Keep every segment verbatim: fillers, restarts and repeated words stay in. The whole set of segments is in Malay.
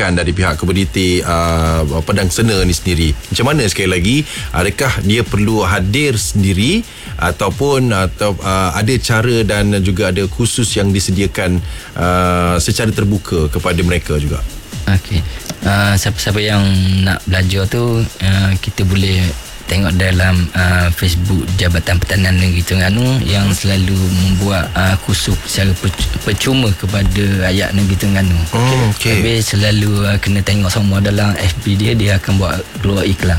disediakan dari pihak komuniti uh, Padang Sena ni sendiri. Macam mana sekali lagi, adakah dia perlu hadir sendiri ataupun atau uh, ada cara dan juga ada khusus yang disediakan uh, secara terbuka kepada mereka juga? Okey. Uh, siapa-siapa yang nak belajar tu uh, kita boleh tengok dalam uh, Facebook Jabatan Pertanian Negeri Terengganu yang selalu membuat uh, kusuk secara percuma kepada rakyat Negeri Terengganu. Oh, okay. Tapi selalu uh, kena tengok semua dalam F B dia, dia akan buat keluar iklan.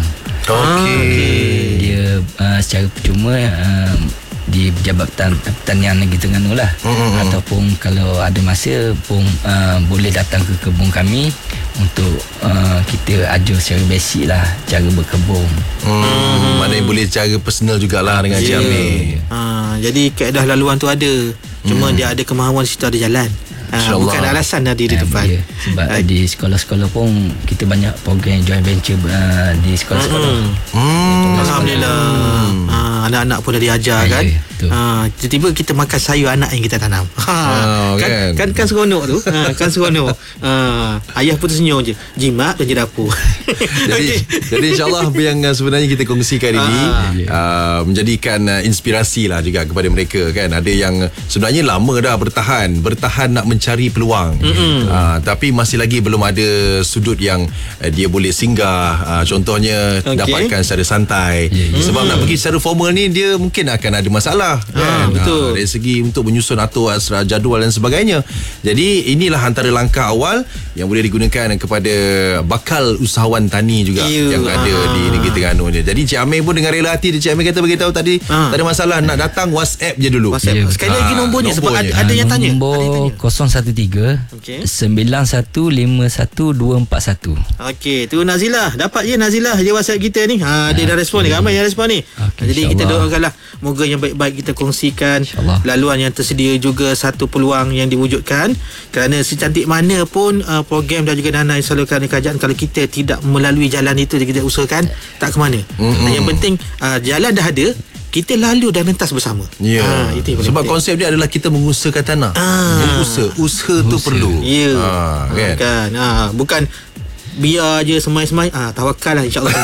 Okey. Dia uh, secara percuma uh, di Jabatan Pertanian Negeri Terengganu lah. Mm-hmm. Ataupun kalau ada masa pun uh, boleh datang ke kebun kami untuk uh, kita ajar secara basic lah cara berkebun. Hmm, mana yang boleh cara personal jugalah dengan Cik Amir. Ha, jadi kaedah laluan tu ada. Cuma hmm. dia ada kemahuan situ ada jalan. Ha, bukan alasan dah di uh, depan. Dia, sebab uh, di sekolah-sekolah pun kita banyak program joint venture uh, di sekolah-sekolah. Hmm. Hmm. Alhamdulillah. Hmm. Ha, anak-anak pun dah diajar kan. Ya, ha, tiba-tiba kita makan sayur anak yang kita tanam. Ha, oh, kan, kan? kan kan seronok tu. Ha, kan seronok. Ha, ayah pun tersenyum je. Jimat dan je dapur. Jadi, jadi insyaAllah apa yang sebenarnya kita kongsikan ini uh, menjadikan uh, inspirasi lah juga kepada mereka kan. Ada yang sebenarnya lama dah bertahan bertahan nak mencari peluang, uh, tapi masih lagi belum ada sudut yang uh, dia boleh singgah, uh, contohnya okay. dapatkan secara santai. yeah, yeah. Sebab mm. nak pergi secara formal ni dia mungkin akan ada masalah kan? ah, betul. Uh, dari segi untuk menyusun atur asra jadual dan sebagainya. Jadi inilah antara langkah awal yang boleh digunakan kepada bakal usahawan tani juga yeah. yang ada ah. di Negeri Terengganu ni. Jadi Cik Amir pun dengan rela hati, Cik Amir kata beritahu tadi ah. tak ada masalah, nak datang WhatsApp je dulu. WhatsApp. Yeah. Sekali lagi nombornya, ah, nombornya sebab ada, ada yang tanya. Nombor kosong satu tiga sembilan satu lima satu dua empat satu. Okey, tu Nazilah. Dapat je Nazilah dia WhatsApp kita ni. Ha, dia dah respon ni. Ramai yang respon ni. Okay, jadi kita doakanlah moga yang baik-baik kita kongsikan, laluan yang tersedia juga satu peluang yang diwujudkan. Kerana secantik mana pun uh, program dan juga dana yang disalurkan oleh kerajaan, kalau kita tidak melalui jalan itu kita usahakan tak ke mana. Mm-hmm. Yang penting uh, jalan dah ada, kita lalu dan rentas bersama. Ya. Ha, itu sebab penting. Konsep dia adalah kita mengusahakan tanah. Ah. Usaha, usaha tu usaha. perlu. Ya. Ha, kan. kan? Ha, bukan biar je semai-semai, ah tawakal lah insya-Allah.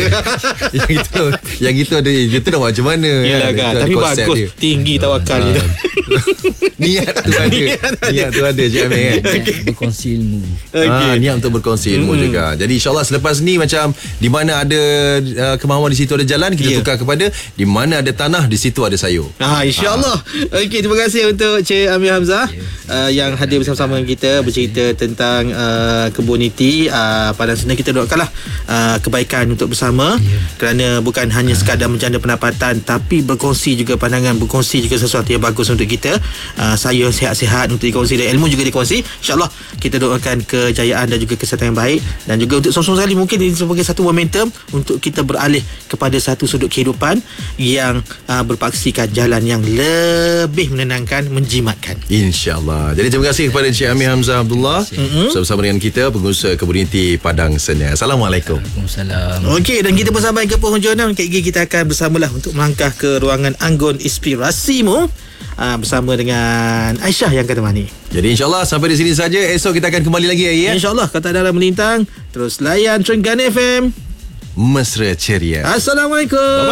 yang itu yang itu ada kita nak macam mana. Yalah kan. Tapi bagus dia. Tinggi tawakal dia. Niat tu ada. Niat tu ada Cik Amir kan. Berkongsi ilmu. Okay. Ah, niat untuk berkongsi ilmu hmm. juga. Jadi insya-Allah selepas ni macam di mana ada uh, kemahuan di situ ada jalan, kita yeah. tukar kepada di mana ada tanah di situ ada sayur. Ah insya-Allah. Ah. Okey, terima kasih untuk Cik Amir Hamzah yeah. uh, yang hadir bersama-sama kita bercerita tentang uh, kebuniti uh, Padang Sena. Kita doakanlah uh, kebaikan untuk bersama, yeah. kerana bukan hanya sekadar menjana pendapatan, tapi berkongsi juga pandangan, berkongsi juga sesuatu yang bagus untuk kita. Uh, saya sihat-sihat untuk dikongsi dan ilmu juga dikongsi. InsyaAllah kita doakan kejayaan dan juga kesihatan yang baik, dan juga untuk song-song sekali mungkin ini sebagai satu momentum untuk kita beralih kepada satu sudut kehidupan yang uh, berpaksikan jalan yang lebih menenangkan, menjimatkan. InsyaAllah. Jadi terima kasih kepada Encik Amir Hamzah Abdullah mm-hmm. bersama dengan kita, pengusaha kebuniti Padang Sena. Assalamualaikum. Waalaikumsalam. Okey, dan kita pun sampai ke penghujung. Kita akan bersamalah untuk melangkah ke ruangan Anggun Inspirasimu uh, bersama dengan Aisyah yang akan temani. Jadi insyaAllah sampai di sini saja. Esok kita akan kembali lagi ya. InsyaAllah, kata dalam melintang. Terus layan Trengganu F M. Mesra ceria. Assalamualaikum. Bye-bye.